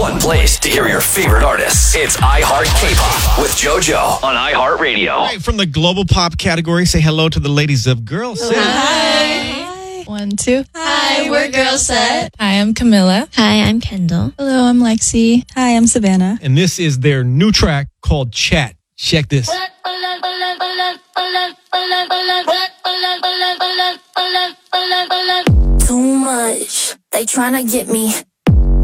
one place to hear your favorite artists. It's iHeart K-Pop with JoJo on iHeartRadio. All right, from the global pop category, say hello to the ladies of Girl Set. Hi. 1, 2. Hi, we're Girl Set. Hi, I'm Camilla. Hi, I'm Kendall. Hello, I'm Lexi. Hi, I'm Savannah. And this is their new track called Chat. Check this. Too much. They tryna get me.